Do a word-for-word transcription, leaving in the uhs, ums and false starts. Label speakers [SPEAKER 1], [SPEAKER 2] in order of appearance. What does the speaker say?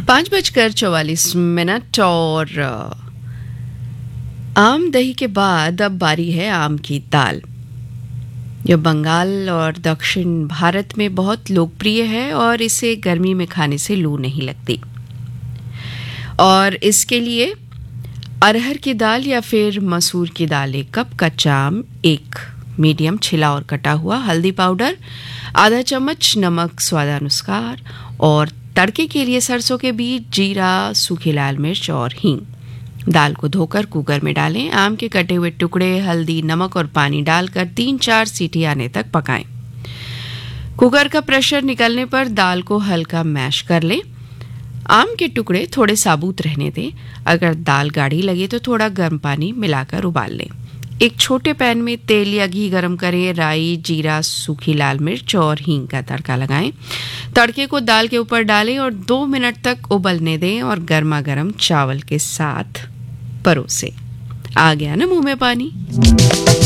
[SPEAKER 1] पाँच बजकर चौवालीस मिनट और आम दही के बाद अब बारी है आम की दाल। यह बंगाल और दक्षिण भारत में बहुत लोकप्रिय है और इसे गर्मी में खाने से लू नहीं लगती। और इसके लिए अरहर की दाल या फिर मसूर की दाल एक कप, कच्चा आम एक मीडियम छिला और कटा हुआ, हल्दी पाउडर आधा चम्मच, नमक स्वादानुसार और तड़के के लिए सरसों के बीज, जीरा, सूखी लाल मिर्च और हींग। दाल को धोकर कुकर में डालें। आम के कटे हुए टुकड़े, हल्दी, नमक और पानी डालकर तीन चार सीटी आने तक पकाएं। कुकर का प्रेशर निकलने पर दाल को हल्का मैश कर लें। आम के टुकड़े थोड़े साबुत रहने दें। अगर दाल गाढ़ी लगे तो थोड़ा गर्म पानी मिलाकर उबाल लें। एक छोटे पैन में तेल या घी गरम करें। राई, जीरा, सूखी लाल मिर्च और हींग का तड़का लगाएं। तड़के को दाल के ऊपर डालें और दो मिनट तक उबलने दें और गर्मा गर्म चावल के साथ परोसें। आ गया ना मुंह में पानी।